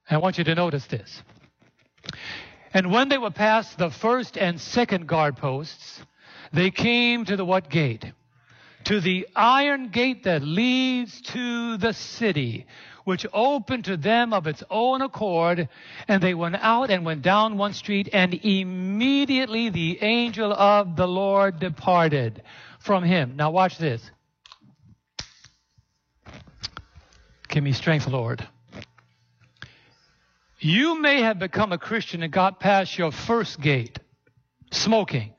And I want you to notice this. And when they were past the first and second guard posts, they came to the what gate? To the iron gate that leads to the city, which opened to them of its own accord. And they went out and went down one street, and immediately the angel of the Lord departed from him. Now watch this. Give me strength, Lord. You may have become a Christian and got past your first gate, smoking.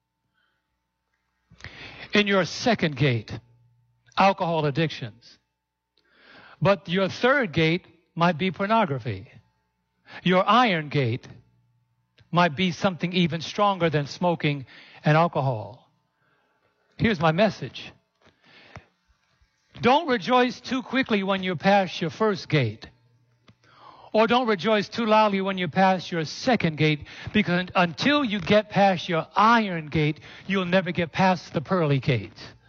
In your second gate, alcohol addictions. But your third gate might be pornography. Your iron gate might be something even stronger than smoking and alcohol. Here's my message. Don't rejoice too quickly when you pass your first gate. Or don't rejoice too loudly when you pass your second gate, because until you get past your iron gate, you'll never get past the pearly gate.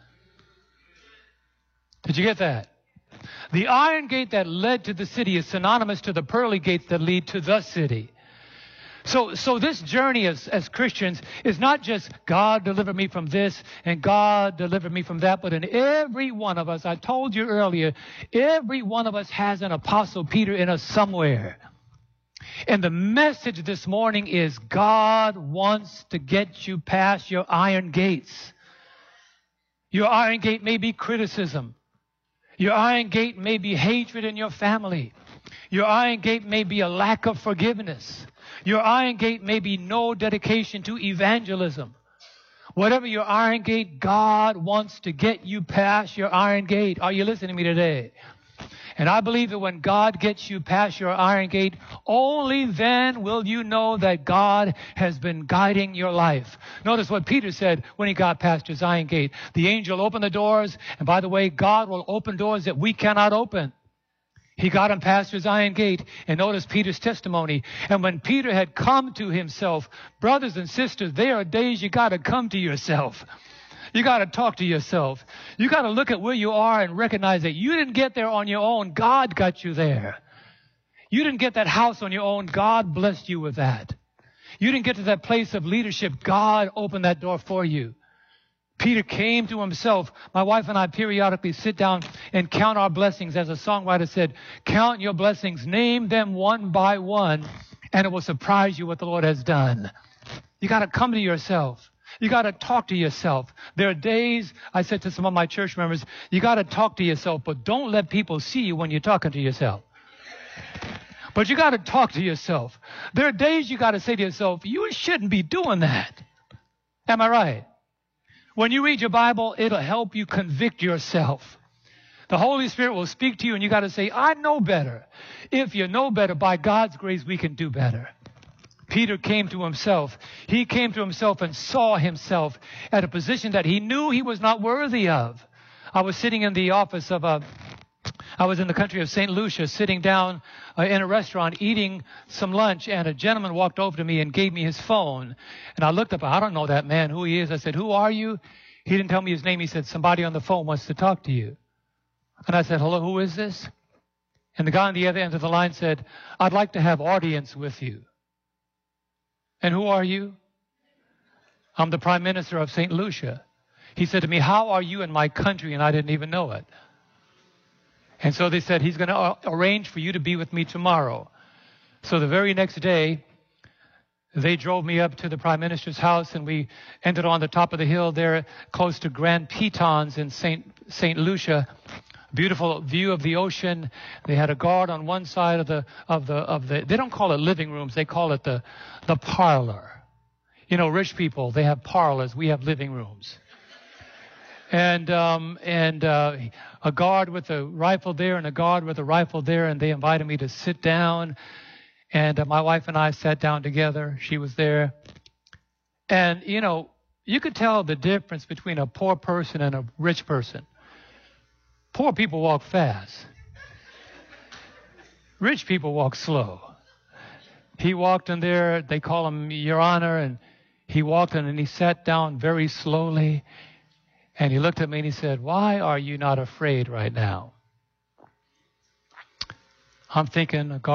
Did you get that? The iron gate that led to the city is synonymous to the pearly gates that lead to the city. So this journey as Christians is not just God delivered me from this and God delivered me from that, but in every one of us, I told you earlier, every one of us has an Apostle Peter in us somewhere. And the message this morning is God wants to get you past your iron gates. Your iron gate may be criticism. Your iron gate may be hatred in your family. Your iron gate may be a lack of forgiveness. Your iron gate may be no dedication to evangelism. Whatever your iron gate, God wants to get you past your iron gate. Are you listening to me today? And I believe that when God gets you past your iron gate, only then will you know that God has been guiding your life. Notice what Peter said when he got past his iron gate. The angel opened the doors, and by the way, God will open doors that we cannot open. He got him past his iron gate, and notice Peter's testimony. And when Peter had come to himself, brothers and sisters, there are days you got to come to yourself. You got to talk to yourself. You got to look at where you are and recognize that you didn't get there on your own. God got you there. You didn't get that house on your own. God blessed you with that. You didn't get to that place of leadership. God opened that door for you. Peter came to himself. My wife and I periodically sit down and count our blessings. As a songwriter said, count your blessings, name them one by one, and it will surprise you what the Lord has done. You got to come to yourself. You got to talk to yourself. There are days, I said to some of my church members, you got to talk to yourself, but don't let people see you when you're talking to yourself. But you got to talk to yourself. There are days you got to say to yourself, you shouldn't be doing that. Am I right? When you read your Bible, it'll help you convict yourself. The Holy Spirit will speak to you, and you got to say, I know better. If you know better, by God's grace, we can do better. Peter came to himself. He came to himself and saw himself at a position that he knew he was not worthy of. I was sitting in the office of I was in the country of St. Lucia, sitting down in a restaurant eating some lunch, and a gentleman walked over to me and gave me his phone. And I looked up, I don't know that man, who he is. I said, who are you? He didn't tell me his name. He said, somebody on the phone wants to talk to you. And I said, hello, who is this? And the guy on the other end of the line said, I'd like to have audience with you. And who are you? I'm the Prime Minister of St. Lucia. He said to me, how are you in my country? And I didn't even know it. And so they said, he's going to arrange for you to be with me tomorrow. So the very next day, they drove me up to the Prime Minister's house, and we entered on the top of the hill there close to Grand Tetons in St. Lucia. Beautiful view of the ocean. They had a guard on one side of the they don't call it living rooms, they call it the parlor. You know, rich people, they have parlors, we have living rooms. And a guard with a rifle there and a guard with a rifle there, and they invited me to sit down. And my wife and I sat down together. She was there. And, you know, you could tell the difference between a poor person and a rich person. Poor people walk fast. Rich people walk slow. He walked in there, they call him Your Honor, and he walked in and he sat down very slowly. And he looked at me and he said, why are you not afraid right now? I'm thinking,